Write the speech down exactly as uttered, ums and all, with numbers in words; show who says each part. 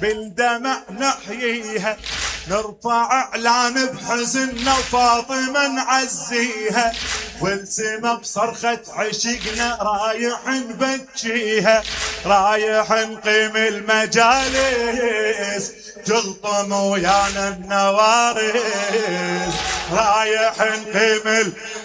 Speaker 1: بالدمع نحييها، نرفع اعلان بحزننا وفاطمة نعزيها، والسما بصرخة عشقنا رايح نبكيها، رايح نقيم المجالس تلطم ويانا النوارس، رايح نقيم